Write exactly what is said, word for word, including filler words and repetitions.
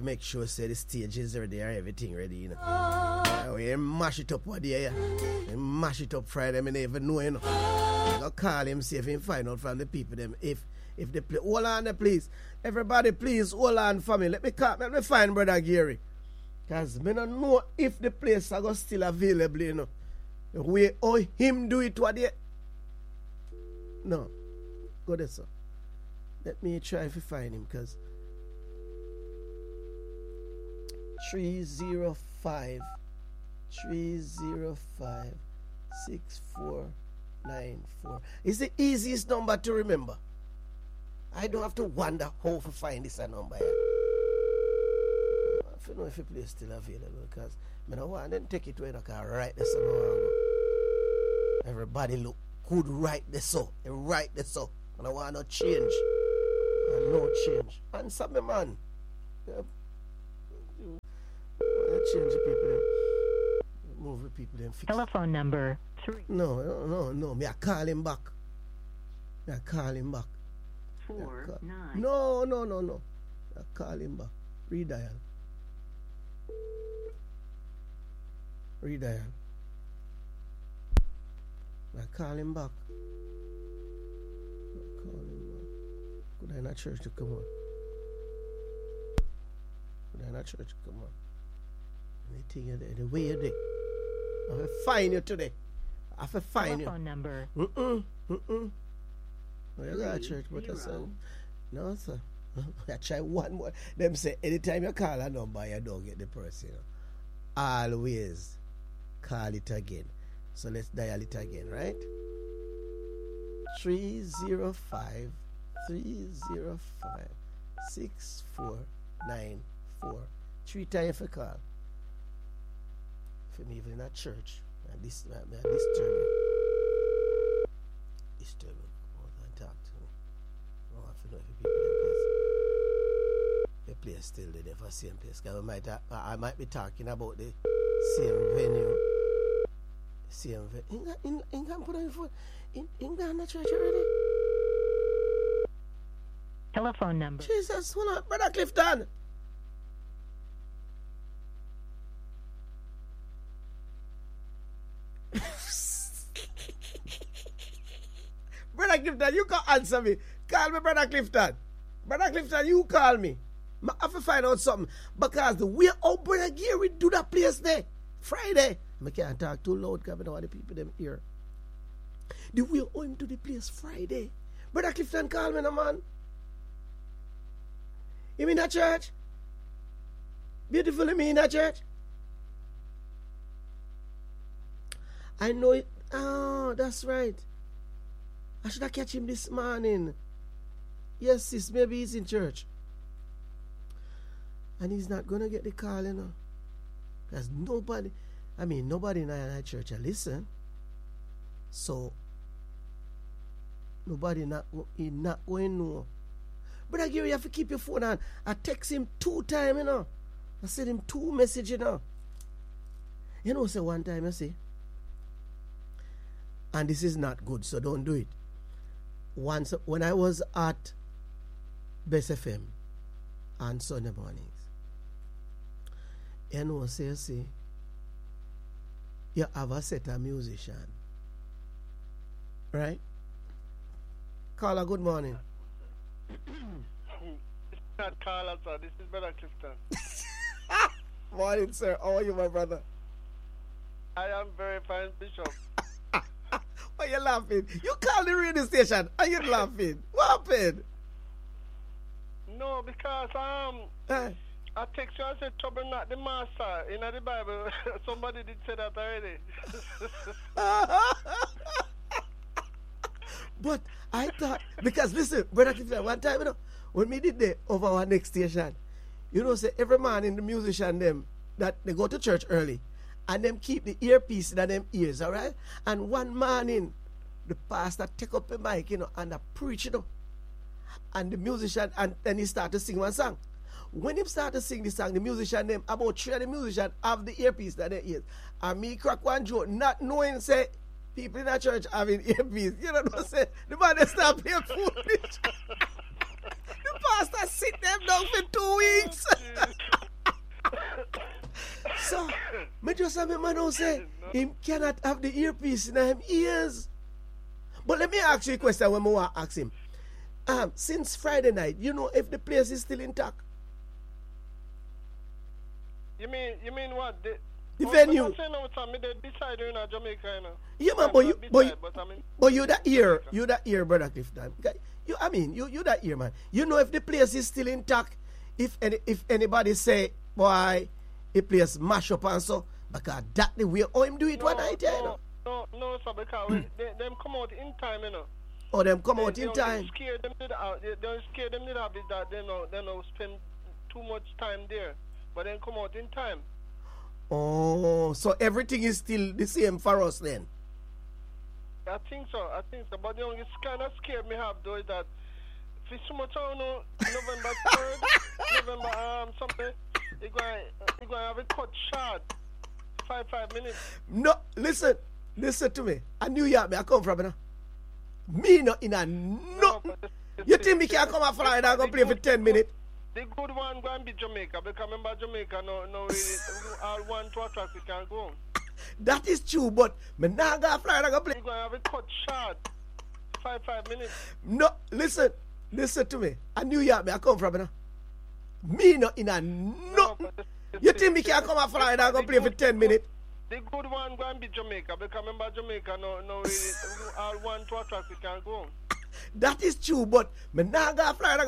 make sure say the stage is ready and everything ready, you know. Uh, we mash it up one day, yeah. We mash it up Friday, I mean, even know, you know. I go call him, see if he can find out from the people them if if they play. Hold on, please. Everybody, please, hold on for me. Let me call, let me find Brother Gary. Because I don't know if the place is still available, you know. The way how him do it, what day? No. Go there, sir. Let me try to find him, because three zero five three zero five six four nine four is the easiest number to remember. I don't have to wonder how to find this a number here. I don't know if the place is still available, because I don't want to take it where I can write this on. Everybody look could write this up. Write this up. And I want no change. And no change. Answer me, man. Yeah. Change the people. Move the people and fix. Telephone number three. No, no, no, no. Me I call him back. Me I call him back. Four call. nine. No, no, no, no. I call him back. Redial. Redial. I call him back. I call him back. Could I not church to come on? Could I not church to come on? Anything you there, the way you there. I have to find you today. I have to find you. Telephone number. Mm-mm. Mm-mm. Well, you got a church, but I said, no, sir. I try one more. Them say, anytime you call a number, you don't get the person. You know. Always call it again. So let's dial it again, right? three zero five three zero five six four nine four. Three times for call. For me, even in a church, and this, I disturb you. Disturb you. I want to talk to me. I want to know if the people in place. The place still there for same place. Because I might, I might be talking about the same venue. Same venue. In, in, in, put on your phone. In, in Ghana church already? Telephone number. Jesus, hold on. Brother Clifton. Brother Clifton, you can answer me. Call me, Brother Clifton. Brother Clifton, you call me. I have to find out something. Because the way how Brother Gary do that place there, Friday, I can't talk too loud because I don't want the people them here. The way how him do the place Friday. Brother Clifton, call me, no man. You mean that church? Beautiful, you mean that church? I know it. Oh, that's right. I should have catch him this morning. Yes, sis, maybe he's in church. And he's not going to get the call, you know. Because nobody, I mean, nobody in our church will listen. So, nobody not, he not going to know. Brother Gary, you have to keep your phone on. I text him two times, you know. I send him two messages, you know. You know, say one time, I say, and this is not good, so don't do it. Once, when I was at Best F M on Sunday mornings, you know, say, say, you have a set of musician, right? Carla, good morning. It's not Carla, sir. This is Brother Clifton. Morning, sir. How are you, my brother? I am very fine, Bishop. Why you laughing? You called the radio station and you laughing. What happened? No, because um, Eh? I text you and said trouble not the master. In the Bible, somebody did say that already. But I thought, because listen, brother Clifton, one time, you know, when we did the over our next station, you know, say every man in the musician them that they go to church early and them keep the earpiece in them ears, all right? And one morning, the pastor take up a mic, you know, and I preach, you know, and the musician, and then he start to sing one song. When he start to sing the song, the musician them, about three of the musicians have the earpiece in their ears. And me crack one joke, not knowing, say, people in the church having earpiece. You know what I'm saying? The man they start playing foolish. The pastor sit them down for two weeks. just a man now say him cannot have the earpiece in him ears. But let me ask you a question when I want to ask him. Um, since Friday night, you know if the place is still intact? You mean you mean what? The, The oh, venue. I'm saying now, Tommy, they beside you in Jamaica, you know. Yeah, man, I'm but not you, beside, but, you, but I mean, but you that ear, you that ear, brother Clifton. You, I mean, you, you that ear, man. You know if the place is still intact. If any, if anybody say, boy, the place mash up and so, because that the way how him do it no, one night, no, you know. no, no, sir, because we, they, them come out in time, you know. Or them come They- out they in don't time. Scare them to the, uh, they don't scare them to the habit that they know they know spend too much time there, but then come out in time. Oh, so everything is still the same for us then. I think so. I think so. But the only kind of scared me have though is that for so much I don't know November third, November um something, you going you going to have a cut short, five five minutes. No, listen, listen to me. I New York, me I come from, you know. Me not in a no. but the- the- You the- think me the- can come on Friday and go the play for good- ten minutes? The good one going to be Jamaica because remember Jamaica no no really all one two o'clock we can go. That is true, but me not go Friday and go play. We're going to have a cut short, five five minutes. No, listen, listen to me. I New York, me I come from, you know. Me not in a no. but the- the- You the- think me the- can come on Friday and go the play for good- ten minutes? The good one going to be Jamaica because remember Jamaica no no really all one two o'clock we can go. That is true, but me not go Friday